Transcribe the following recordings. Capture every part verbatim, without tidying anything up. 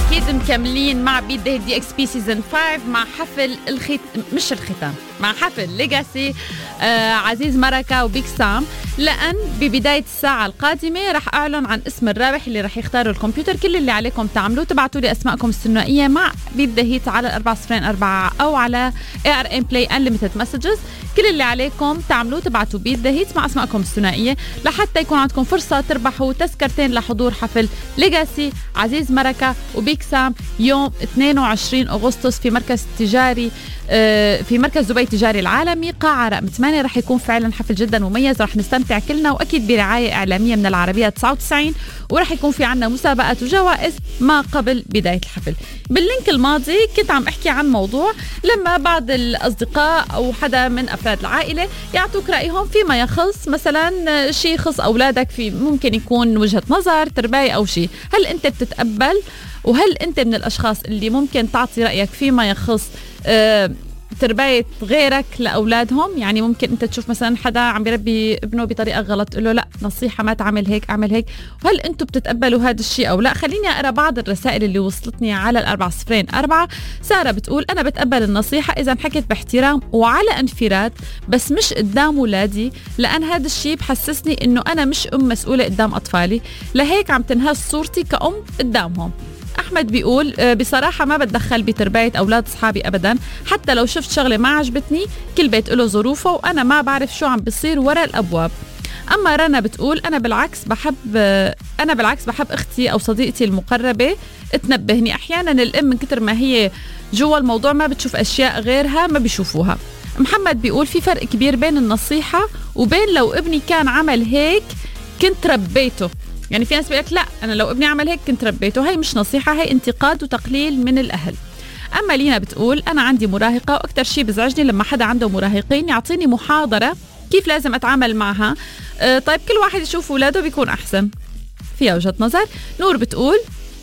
أكيد مكملين مع بيت ذا دي اكس بي سيزن خمسة مع حفل الخيط مش الختام مع حفل ليجاسي آه عزيز مركة وبيك سام، لأن ببداية الساعة القادمة رح أعلن عن اسم الرابح اللي رح يختاروا الكمبيوتر. كل اللي عليكم تعملوه تبعتوا لي أسماءكم الثنائية مع بيت ذا هيت على أربعة صفر أربعة أو على اي ار ام بلاي انليمتد مسجز. كل اللي عليكم تعملوه تبعتوا بيت ذا هيت مع أسماءكم الثنائية لحتى يكون عندكم فرصة تربحوا تذكرتين لحضور حفل ليجاسي عزيز مركة وبيك سام يوم اثنين وعشرين أغسطس في مركز تجاري في مركز دبي التجاري العالمي قاعة رقم ثمانية. رح يكون فعلا حفل جدا مميز، رح نستمتع كلنا وأكيد برعاية إعلامية من العربية تسعة وتسعين، ورح يكون في عنا مسابقات وجوائز ما قبل بداية الحفل. باللينك الماضي كنت عم أحكي عن موضوع لما بعض الأصدقاء أو حدا من أفراد العائلة يعطوك رأيهم فيما يخص مثلا شيء يخص أولادك، في ممكن يكون وجهة نظر تربية أو شيء. هل أنت بتتقبل؟ وهل أنت من الأشخاص اللي ممكن تعطي رأيك فيما يخص أه تربية غيرك لأولادهم؟ يعني ممكن أنت تشوف مثلا حدا عم بيربي ابنه بطريقة غلط تقول له لا نصيحة ما تعمل هيك أعمل هيك. وهل أنتم بتتقبلوا هذا الشيء أو لا؟ خليني أقرأ بعض الرسائل اللي وصلتني على الأربعة صفرين أربعة. سارة بتقول أنا بتقبل النصيحة إذا انحكت باحترام وعلى انفراد، بس مش قدام ولادي، لأن هذا الشيء بحسسني إنه أنا مش أم مسؤولة قدام أطفالي، لهيك عم تنهز صورتي كأم قدامهم. أحمد بيقول بصراحة ما بتدخل بتربية أولاد صحابي أبدا، حتى لو شفت شغلة ما عجبتني، كل بيت له ظروفه وأنا ما بعرف شو عم بيصير وراء الأبواب. أما رنا بتقول أنا بالعكس بحب أنا بالعكس بحب أختي أو صديقتي المقربة تنبهني. أحيانا الأم من كتر ما هي جوا الموضوع ما بتشوف أشياء غيرها ما بيشوفوها. محمد بيقول في فرق كبير بين النصيحة وبين لو ابني كان عمل هيك كنت ربيته. يعني في ناس بيقولك لا أنا لو ابني عمل هيك كنت ربيته، هاي مش نصيحة، هاي انتقاد وتقليل من الأهل. أما لينا بتقول أنا عندي مراهقة وأكتر شيء بزعجني لما حدا عنده مراهقين يعطيني محاضرة كيف لازم أتعامل معها. أه طيب كل واحد يشوف ولاده بيكون أحسن، فيها وجهة نظر. نور بتقول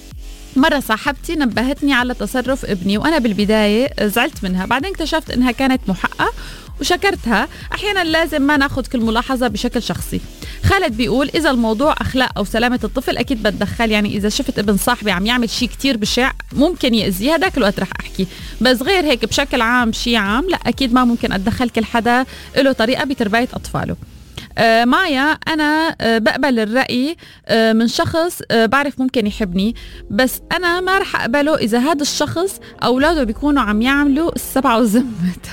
مرة صاحبتي نبهتني على تصرف ابني وأنا بالبداية زعلت منها، بعدين اكتشفت إنها كانت محقة وشكرتها. أحيانا لازم ما ناخد كل ملاحظة بشكل شخصي. خالد بيقول إذا الموضوع أخلاق أو سلامة الطفل أكيد بتدخل، يعني إذا شفت ابن صاحبي عم يعمل شيء كتير بشع ممكن يأذيه هداك الوقت رح أحكي، بس غير هيك بشكل عام شيء عام لا أكيد ما ممكن أتدخل. كل حدا له طريقة بتربية أطفاله. آه مايا أنا آه بقبل الرأي آه من شخص آه بعرف ممكن يحبني، بس أنا ما رح أقبله إذا هذا الشخص أولاده بيكونوا عم يعملوا السبعة وزمت.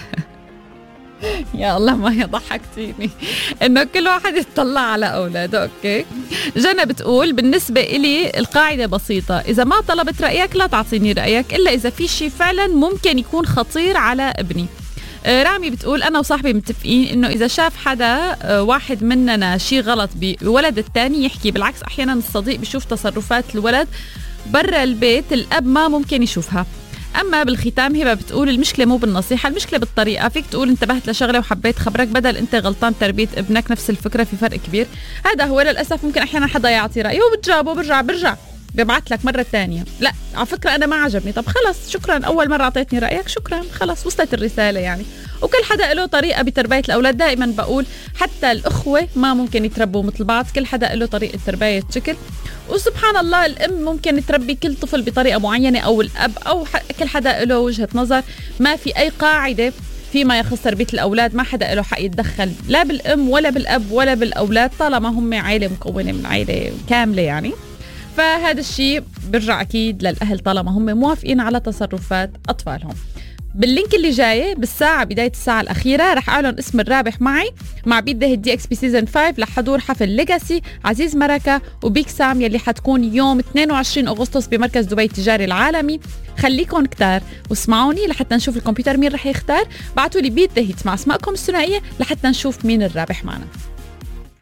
يا الله ما يضحكتيني إنه كل واحد يتطلع على أولاده. أوكي. جنى بتقول بالنسبة إلي القاعدة بسيطة، إذا ما طلبت رأيك لا تعطيني رأيك إلا إذا في شيء فعلا ممكن يكون خطير على ابني. رامي بتقول أنا وصاحبي متفقين إنه إذا شاف حدا واحد مننا شيء غلط بولد التاني يحكي. بالعكس أحيانا الصديق بيشوف تصرفات الولد برا البيت الأب ما ممكن يشوفها. أما بالختام هبة بتقول المشكلة مو بالنصيحة، المشكلة بالطريقة. فيك تقول انتبهت لشغلة وحبيت خبرك بدل أنت غلطان تربية ابنك، نفس الفكرة، في فرق كبير. هذا هو للأسف ممكن أحيانا حدا يعطي رأيه وبتجابه برجع برجع ببعت لك مرة تانية لا على فكرة أنا ما عجبني. طب خلص شكرا، أول مرة أعطيتني رأيك شكرا، خلص وصلت الرسالة يعني. وكل حدا له طريقة بتربية الأولاد. دائما بقول حتى الأخوة ما ممكن يتربوا مثل بعض، كل حدا له طريقة تربية شكل. وسبحان الله الأم ممكن تربي كل طفل بطريقة معينة أو الأب أو كل حدا له وجهة نظر. ما في أي قاعدة فيما يخص تربية الأولاد، ما حدا له حق يتدخل لا بالأم ولا بالأب ولا بالأولاد طالما هم عائلة مكونة من عائلة كاملة يعني. فهذا الشيء برجع أكيد للأهل طالما هم موافقين على تصرفات أطفالهم. باللينك اللي جاي بالساعة بداية الساعة الأخيرة رح أعلن اسم الرابح معي مع بيت ذا دي اكس بي سيزن خمسة لحضور حفل ليجاسي عزيز مركة وبيك سام يلي حتكون يوم اثنين وعشرين أغسطس بمركز دبي التجاري العالمي. خليكن كتار واسمعوني لحتى نشوف الكمبيوتر مين رح يختار. بعتوا لي بيت ذا هيت مع اسماءكم الثنائية لحتى نشوف مين الرابح معنا.